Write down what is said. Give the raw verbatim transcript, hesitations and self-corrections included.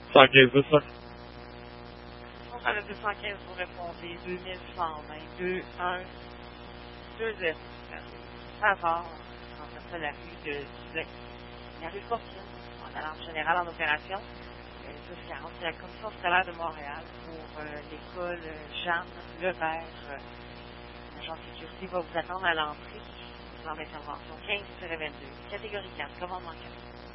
cent quinze deux cents. On a le deux cent quinze pour répondre. deux mille cent vingt, deux, un, deux, zéro. Favor, en fait, la rue de Duvet. La rue Fortune, en allant générale en opération. Euh, douze quarante, c'est la Commission scolaire de Montréal pour euh, l'école euh, Jeanne Levert. Euh, L'agent de sécurité va vous attendre à l'entrée. Plan d'intervention quinze vingt-deux, catégorie quatre, commandement quatre.